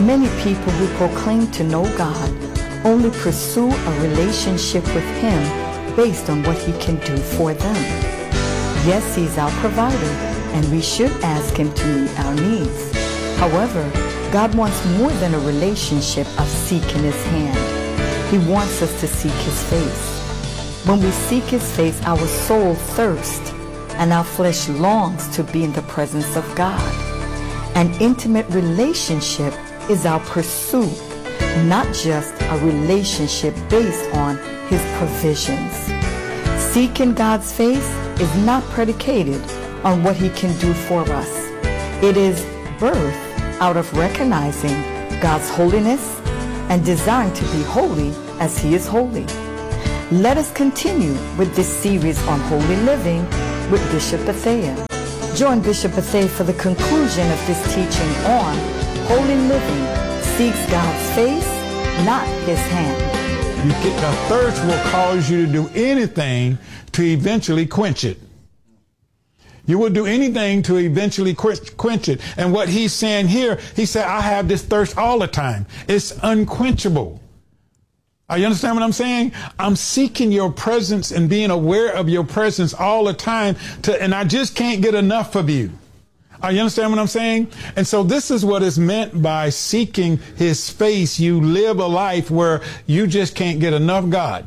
Many people who proclaim to know God only pursue a relationship with Him based on what He can do for them. Yes, He's our provider, and we should ask Him to meet our needs. However, God wants more than a relationship of seeking His hand. He wants us to seek His face. When we seek His face, our soul thirsts and our flesh longs to be in the presence of God. An intimate relationship is our pursuit, not just a relationship based on His provisions. Seeking God's face is not predicated on what He can do for us. It is birthed out of recognizing God's holiness and desiring to be holy as He is holy. Let us continue with this series on holy living with Bishop Bethea. Join Bishop Bethea for the conclusion of this teaching on holy living seeks God's face, not His hand. The thirst will cause you to do anything to eventually quench it. You will do anything to eventually quench it. And what he's saying here, he said, I have this thirst all the time. It's unquenchable. You understand what I'm saying? I'm seeking your presence and being aware of your presence all the time, and I just can't get enough of you. You understand what I'm saying? And so this is what is meant by seeking His face. You live a life where you just can't get enough God.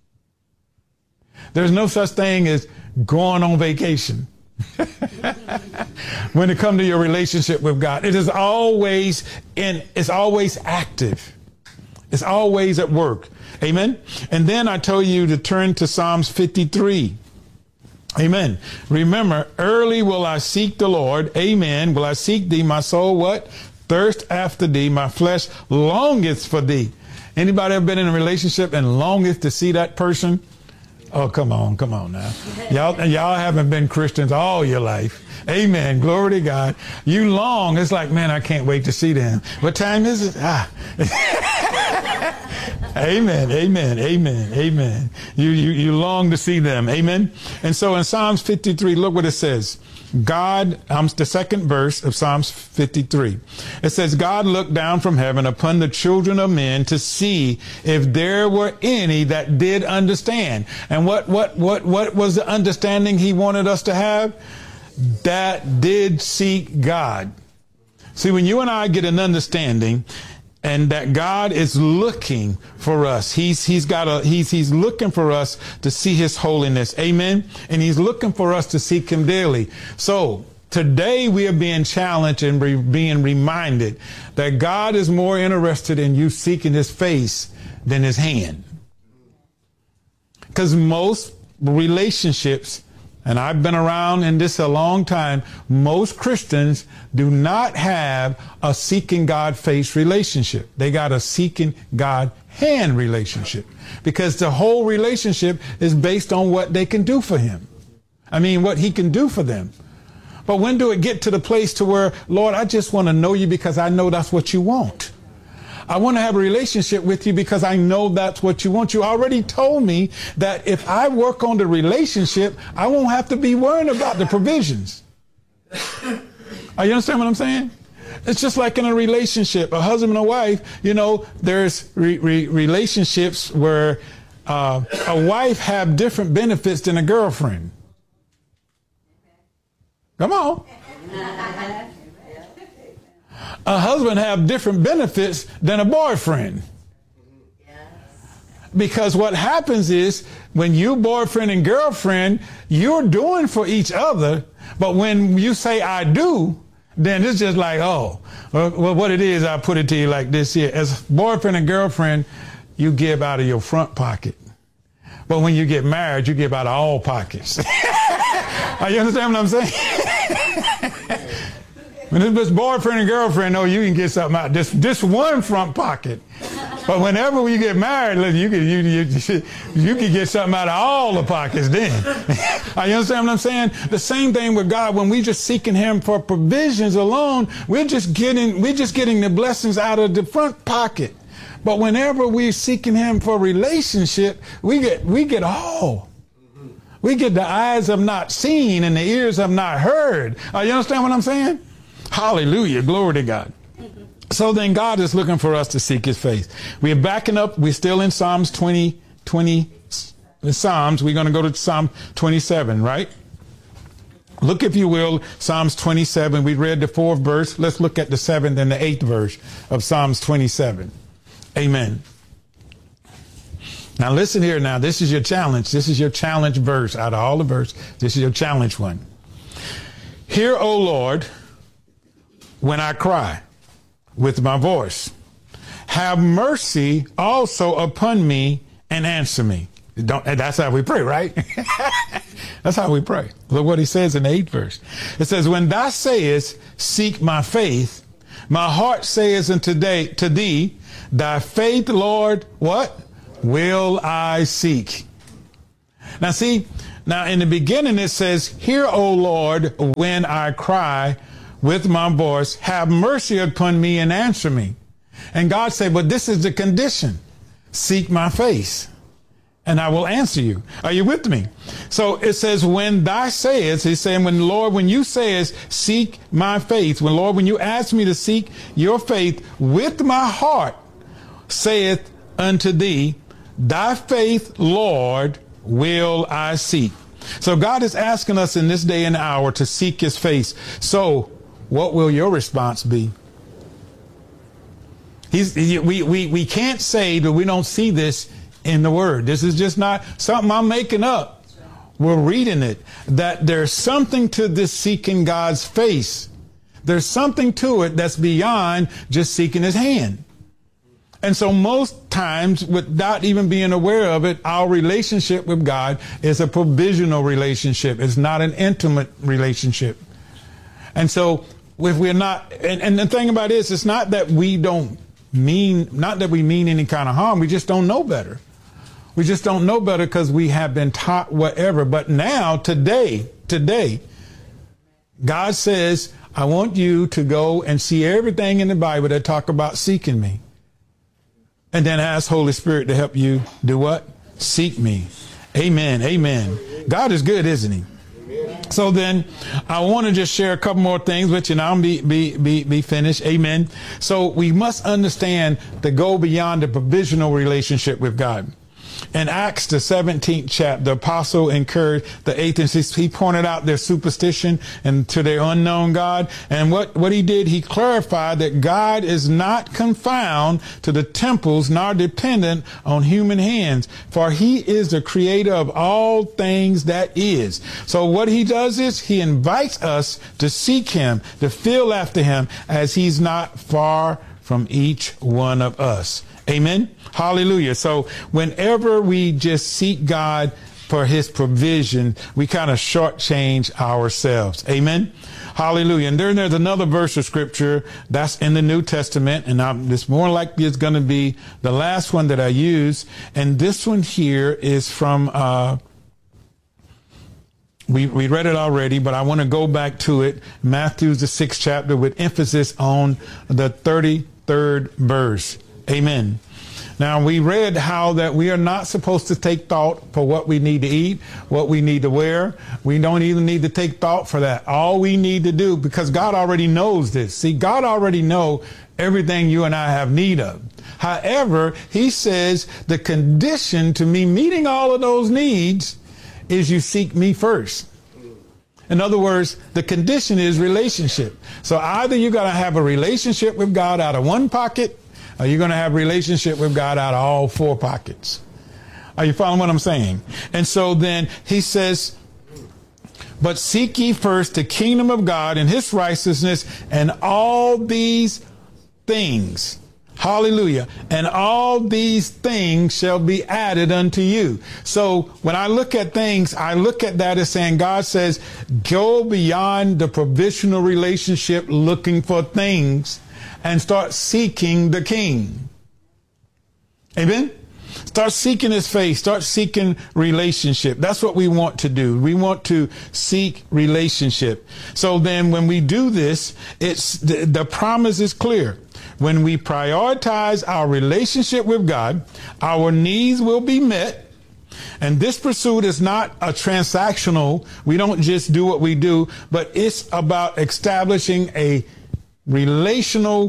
There's no such thing as going on vacation. When it comes to your relationship with God, it is always it's always active. It's always at work. Amen. And then I told you to turn to Psalms 53. Amen. Remember, early will I seek the Lord. Amen. Will I seek thee, my soul? What? Thirst after thee. My flesh longeth for thee. Anybody ever been in a relationship and longeth to see that person? Oh, come on now. Y'all haven't been Christians all your life. Amen. Glory to God. You long. It's like, man, I can't wait to see them. What time is it? Amen. Amen. Amen. Amen. You long to see them. Amen. And so in Psalms 53, look what it says. God, the second verse of Psalms 53. It says, God looked down from heaven upon the children of men to see if there were any that did understand. And what was the understanding He wanted us to have? That did seek God. See, when you and I get an understanding and that God is looking for us, He's looking for us to see His holiness. Amen. And He's looking for us to seek Him daily. So today we are being challenged and being reminded that God is more interested in you seeking His face than His hand. Because most relationships, and I've been around in this a long time, most Christians do not have a seeking God face relationship. They got a seeking God hand relationship, because the whole relationship is based on what they can do for Him. I mean, what He can do for them. But when do it get to the place to where, Lord, I just want to know you because I know that's what you want. I want to have a relationship with you because I know that's what you want. You already told me that if I work on the relationship, I won't have to be worrying about the provisions. You understand what I'm saying? It's just like in a relationship, a husband and a wife, there's relationships where a wife have different benefits than a girlfriend. Come on. A husband have different benefits than a boyfriend. Because what happens is when you boyfriend and girlfriend, you're doing for each other. But when you say I do, then it's just like, oh, well, what it is, I'll put it to you like this here. As boyfriend and girlfriend, you give out of your front pocket. But when you get married, you give out of all pockets. You understand what I'm saying? When it's boyfriend and girlfriend, you can get something out just one front pocket. But whenever you get married, you can get something out of all the pockets then. You understand what I'm saying? The same thing with God. When we just seeking Him for provisions alone, we're just getting the blessings out of the front pocket. But whenever we're seeking Him for relationship, we get all. We get the eyes have not seen and the ears have not heard. You understand what I'm saying? Hallelujah. Glory to God. So then God is looking for us to seek his face. We're backing up. We're still in Psalms 20. Psalms. We're going to go to Psalm 27, right? Look, if you will, Psalms 27. We read the 4th verse. Let's look at the 7th and the 8th verse of Psalms 27. Amen. Now listen here now. This is your challenge. This is your challenge verse out of all the verse. This is your challenge one. Hear, O Lord, when I cry with my voice. Have mercy also upon me and answer me. That's how we pray, right? That's how we pray. Look what he says in the 8th verse. It says, when thou sayest, seek my faith, my heart says unto thee, thy faith, Lord, what? Will I seek. Now see, now in the beginning it says, hear, O Lord, when I cry with my voice, have mercy upon me and answer me. And God said, but this is the condition. Seek my face and I will answer you. Are you with me? So it says, when thou sayest, he's saying, when you sayest, seek my faith, when you ask me to seek your faith with my heart, saith unto thee, thy faith, Lord, will I seek. So God is asking us in this day and hour to seek his face. So what will your response be? We can't say that we don't see this in the word. This is just not something I'm making up. We're reading it, that there's something to this seeking God's face. There's something to it that's beyond just seeking his hand. And so most times, without even being aware of it, our relationship with God is a provisional relationship. It's not an intimate relationship. And so if we're not, and the thing about it is, it's not that we mean any kind of harm. We just don't know better. We just don't know better because we have been taught whatever. But now, today, God says, I want you to go and see everything in the Bible that talk about seeking me. And then ask Holy Spirit to help you do what? Seek me. Amen. Amen. God is good, isn't he? So then I want to just share a couple more things with you now and be finished. Amen. So we must understand to go beyond the provisional relationship with God. In Acts, the 17th chapter, the apostle encouraged the atheists. He pointed out their superstition and to their unknown God. And what he did, he clarified that God is not confined to the temples nor dependent on human hands, for he is the creator of all things that is. So what he does is he invites us to seek him, to feel after him, as he's not far from each one of us. Amen. Hallelujah. So whenever we just seek God for his provision, we kind of shortchange ourselves. Amen. Hallelujah. And then there's another verse of scripture that's in the New Testament. And it's more likely it's going to be the last one that I use. And this one here is from, we read it already, but I want to go back to it. Matthew's the 6th chapter with emphasis on the 33rd verse. Amen. Now, we read how that we are not supposed to take thought for what we need to eat, what we need to wear. We don't even need to take thought for that. All we need to do, because God already knows this. See, God already knows everything you and I have need of. However, he says the condition to me meeting all of those needs is you seek me first. In other words, the condition is relationship. So either you got to have a relationship with God out of one pocket, or you're going to have a relationship with God out of all 4 pockets. Are you following what I'm saying? And so then he says, but seek ye first the kingdom of God and his righteousness, and all these things, hallelujah, and all these things shall be added unto you. So when I look at things, I look at that as saying, God says, go beyond the provisional relationship looking for things and start seeking the King. Amen. Start seeking his face. Start seeking relationship. That's what we want to do. We want to seek relationship. So then when we do this, it's the promise is clear. When we prioritize our relationship with God, our needs will be met. And this pursuit is not a transactional. We don't just do what we do, but it's about establishing a relational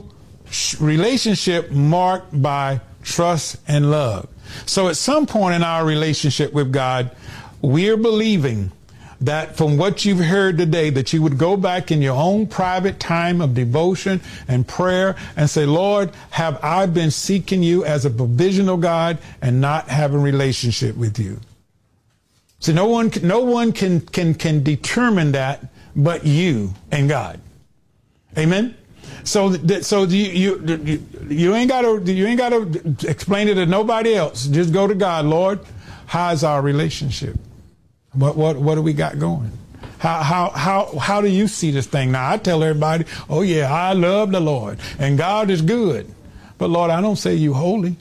relationship marked by trust and love. So at some point in our relationship with God, we're believing that from what you've heard today, that you would go back in your own private time of devotion and prayer and say, Lord, have I been seeking you as a provisional God and not having a relationship with you? See, no one can determine that but you and God. Amen. So you ain't got to explain it to nobody else. Just go to God. Lord, how's our relationship? What do we got going? How do you see this thing? Now I tell everybody, oh yeah, I love the Lord and God is good. But Lord, I don't say you holy.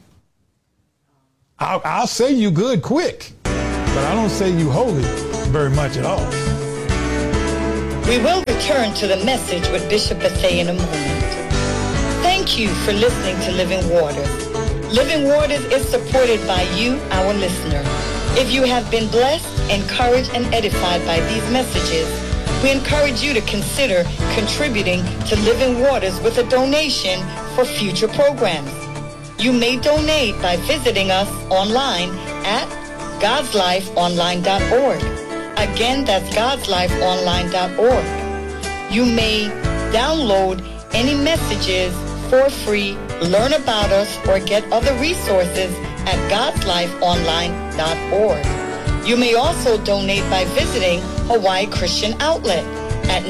I'll say you good quick, but I don't say you holy very much at all. We will return to the message with Bishop Bethea in a moment. Thank you for listening to Living Waters. Living Waters is supported by you, our listener. If you have been blessed, encouraged, and edified by these messages, we encourage you to consider contributing to Living Waters with a donation for future programs. You may donate by visiting us online at godslifeonline.org. Again, that's godslifeonline.org. You may download any messages for free, learn about us, or get other resources at godslifeonline.org. You may also donate by visiting Hawaii Christian Outlet at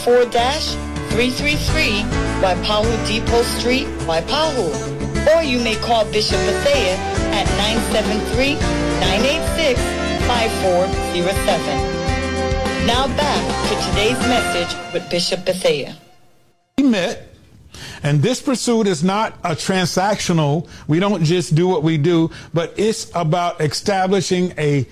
94-333 Waipahu Depot Street, Waipahu. Or you may call Bishop Bethea at 973-986-5407. Now back to today's message with Bishop Bethea. We met, and this pursuit is not a transactional. We don't just do what we do, but it's about establishing a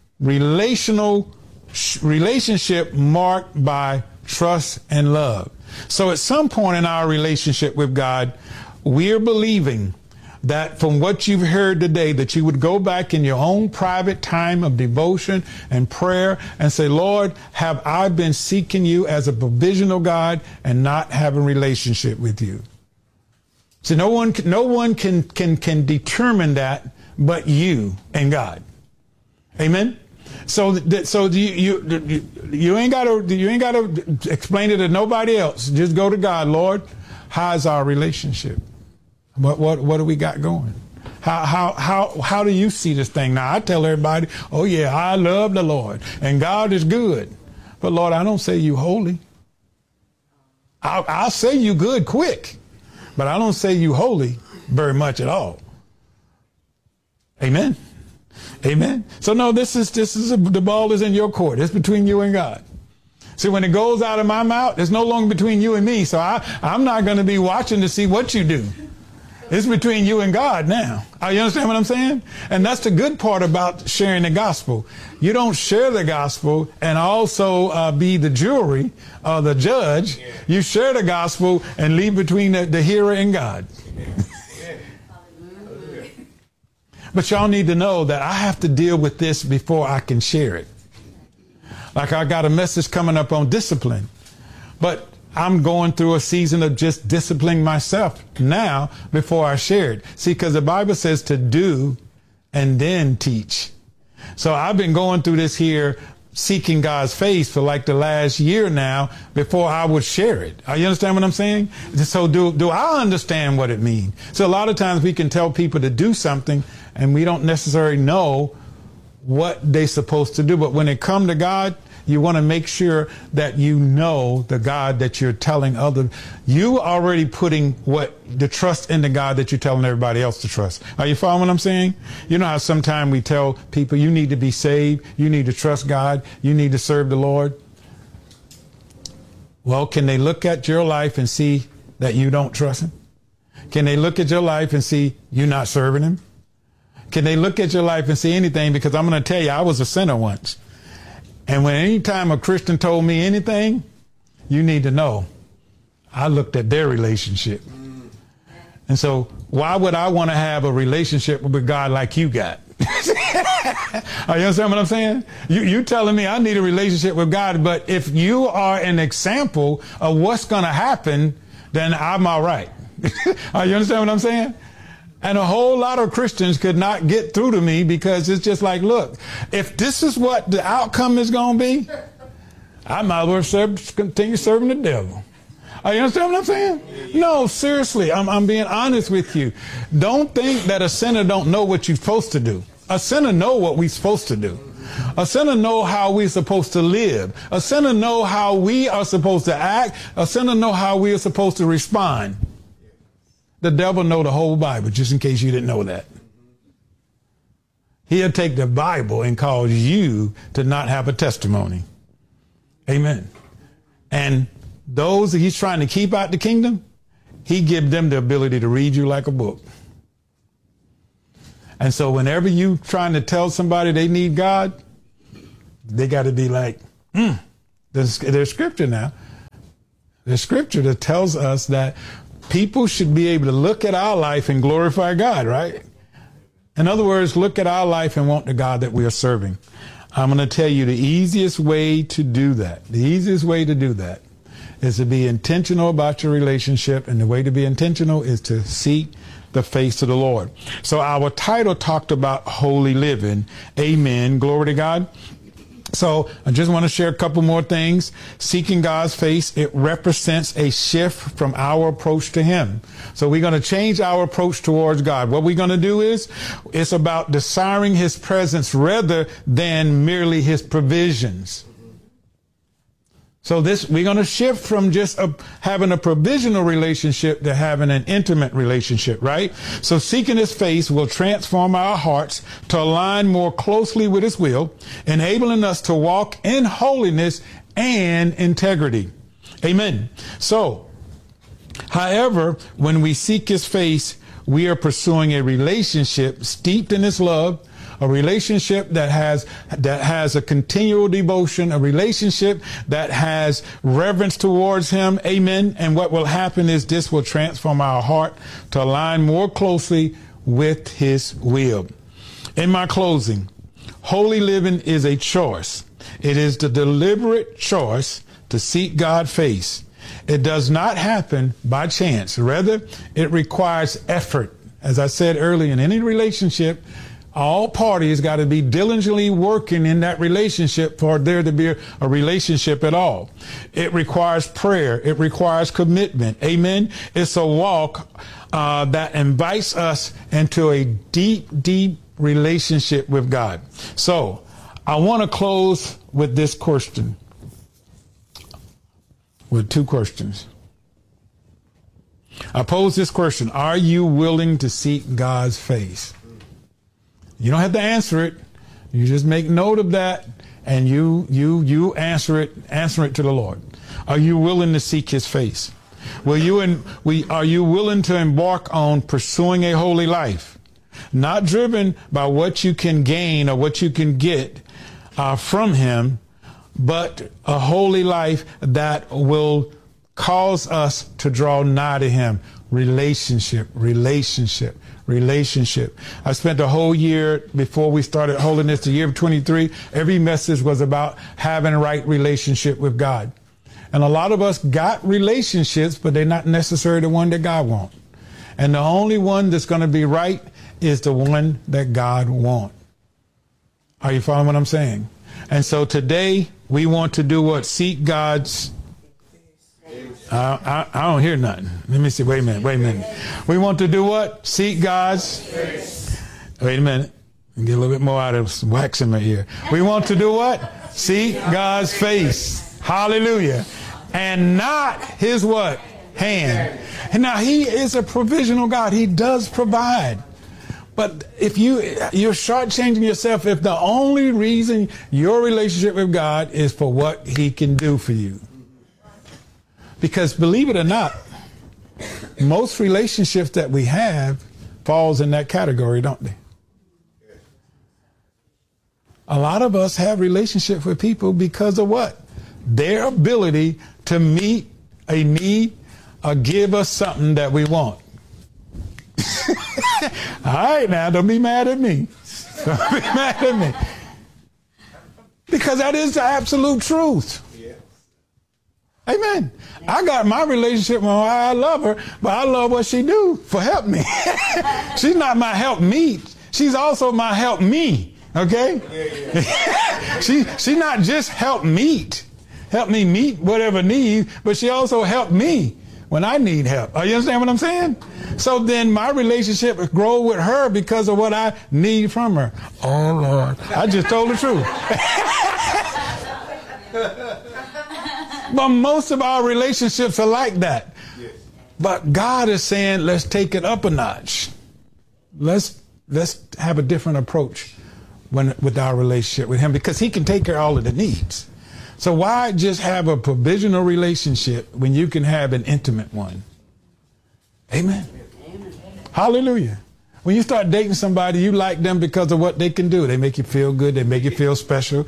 relationship marked by trust and love. So at some point in our relationship with God, we're believing that from what you've heard today, that you would go back in your own private time of devotion and prayer and say, Lord, have I been seeking you as a provisional God and not having a relationship with you? See, no one can determine that but you and God. Amen. So you ain't got to explain it to nobody else. Just go to God. Lord, how's our relationship? What do we got going? How do you see this thing? Now I tell everybody, oh yeah, I love the Lord and God is good. But Lord, I don't say you holy. I'll say you good quick, but I don't say you holy very much at all. Amen. Amen. So no, the ball is in your court. It's between you and God. See, when it goes out of my mouth, it's no longer between you and me. So I'm not going to be watching to see what you do. It's between you and God now. You understand what I'm saying? And that's the good part about sharing the gospel. You don't share the gospel and also be the jury or the judge. You share the gospel and leave between the hearer and God. But y'all need to know that I have to deal with this before I can share it. Like I got a message coming up on discipline, but I'm going through a season of just disciplining myself now before I share it. See, because the Bible says to do and then teach. So I've been going through this here, seeking God's face for like the last year now before I would share it. You understand what I'm saying? So do I understand what it means? So a lot of times we can tell people to do something and we don't necessarily know what they're supposed to do. But when it comes to God, you want to make sure that you know the God that you're telling others. You already putting the trust in the God that you're telling everybody else to trust. Are you following what I'm saying? You know how sometimes we tell people you need to be saved, you need to trust God, you need to serve the Lord. Well, can they look at your life and see that you don't trust him? Can they look at your life and see you're not serving him? Can they look at your life and see anything? Because I'm going to tell you, I was a sinner once. And when any time a Christian told me anything, you need to know, I looked at their relationship. And so why would I want to have a relationship with God like you got? You understand what I'm saying? You telling me I need a relationship with God, but if you are an example of what's going to happen, then I'm all right. You understand what I'm saying? And a whole lot of Christians could not get through to me because it's just like, look, if this is what the outcome is going to be, I might as well continue serving the devil. You understand what I'm saying? No, seriously, I'm being honest with you. Don't think that a sinner don't know what you're supposed to do. A sinner know what we're supposed to do. A sinner know how we're supposed to live. A sinner know how we are supposed to act. A sinner know how we are supposed to respond. The devil know the whole Bible, just in case you didn't know that. He'll take the Bible and cause you to not have a testimony. Amen. And those that he's trying to keep out the kingdom, he give them the ability to read you like a book. And so whenever you trying to tell somebody they need God, they got to be like, there's scripture now. There's scripture that tells us that people should be able to look at our life and glorify God, right? In other words, look at our life and want the God that we are serving. I'm going to tell you the easiest way to do that. The easiest way to do that is to be intentional about your relationship. And the way to be intentional is to seek the face of the Lord. So our title talked about holy living. Amen. Glory to God. So I just want to share a couple more things. Seeking God's face, it represents a shift from our approach to him. So we're going to change our approach towards God. What we're going to do is, it's about desiring his presence rather than merely his provisions. So we're going to shift from just having a provisional relationship to having an intimate relationship, right? So seeking his face will transform our hearts to align more closely with his will, enabling us to walk in holiness and integrity. Amen. So, however, when we seek his face, we are pursuing a relationship steeped in his love, a relationship that has a continual devotion, a relationship that has reverence towards him. Amen. And what will happen is this will transform our heart to align more closely with his will. In my closing, holy living is a choice. It is the deliberate choice to seek God's face. It does not happen by chance. Rather, it requires effort. As I said earlier, in any relationship, all parties got to be diligently working in that relationship for there to be a relationship at all. It requires prayer. It requires commitment. Amen. It's a walk that invites us into a deep, deep relationship with God. So I want to close with this question, with two questions. I pose this question: are you willing to seek God's face? You don't have to answer it. You just make note of that and you answer it to the Lord. Are you willing to seek his face? Are you willing to embark on pursuing a holy life? Not driven by what you can gain or what you can get from him, but a holy life that will cause us to draw nigh to him. Relationship. I spent a whole year before we started Holiness, the year of 23. Every message was about having a right relationship with God. And a lot of us got relationships, but they're not necessarily the one that God wants. And the only one that's going to be right is the one that God wants. Are you following what I'm saying? And so today we want to do what? Seek God's. I don't hear nothing. Let me see. Wait a minute. We want to do what? Seek God's. Wait a minute. Get a little bit more out of wax in my ear. We want to do what? Seek God's face. Hallelujah. And not his what? Hand. And now he is a provisional God. He does provide. But if you're shortchanging yourself if the only reason your relationship with God is for what he can do for you. Because believe it or not, most relationships that we have falls in that category, don't they? A lot of us have relationships with people because of what? Their ability to meet a need or give us something that we want. All right, now, don't be mad at me. Don't be mad at me. Because that is the absolute truth. Amen. I got my relationship with her. I love her, but I love what she do for help me. She's not my help meet. She's also my help me. Okay? She not just help me meet whatever need, but she also helped me when I need help. You understand what I'm saying? So then my relationship grow with her because of what I need from her. Oh Lord, I just told the truth. But most of our relationships are like that. But God is saying, let's take it up a notch. Let's have a different approach with our relationship with him, because he can take care of all of the needs. So why just have a provisional relationship when you can have an intimate one? Amen. Hallelujah. When you start dating somebody, you like them because of what they can do. They make you feel good. They make you feel special.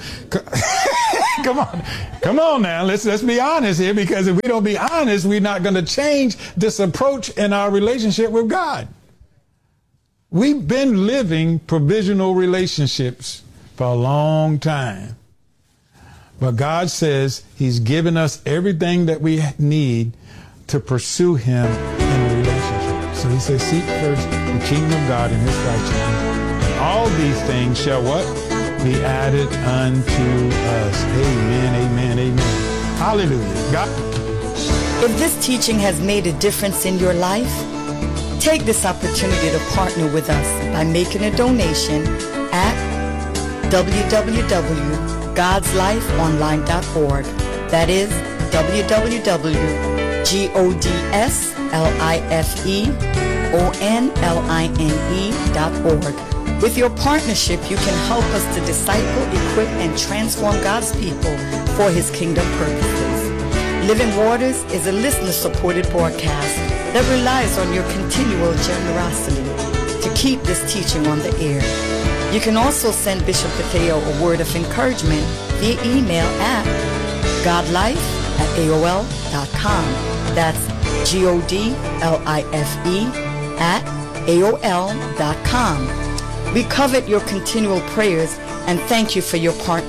Come on now. Let's be honest here, because if we don't be honest, we're not going to change this approach in our relationship with God. We've been living provisional relationships for a long time. But God says he's given us everything that we need to pursue him in a relationship. So he says, seek first the kingdom of God and his righteousness, and all these things shall what? Be added unto us. Amen, amen, amen. Hallelujah. God. If this teaching has made a difference in your life, take this opportunity to partner with us by making a donation at www.godslifeonline.org. That is www.godslifeonline.org. With your partnership, you can help us to disciple, equip, and transform God's people for his kingdom purposes. Living Waters is a listener-supported broadcast that relies on your continual generosity to keep this teaching on the air. You can also send Bishop Patheo a word of encouragement via email at godlife@aol.com. That's godlife@aol.com. We covet your continual prayers and thank you for your partnership.